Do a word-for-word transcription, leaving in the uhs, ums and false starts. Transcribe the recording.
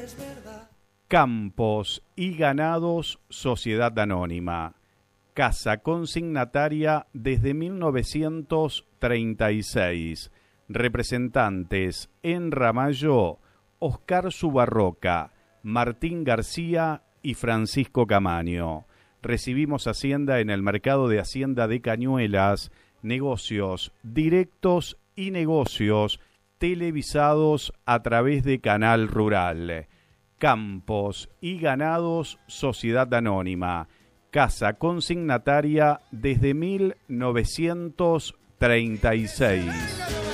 Campos y Ganados Sociedad Anónima. Casa consignataria desde mil novecientos treinta y seis. Representantes en Ramallo, Oscar Subarroca, Martín García y Francisco Camaño. Recibimos Hacienda en el Mercado de Hacienda de Cañuelas, negocios directos y negocios televisados a través de Canal Rural. Campos y Ganados Sociedad Anónima. Casa consignataria desde mil novecientos treinta y seis.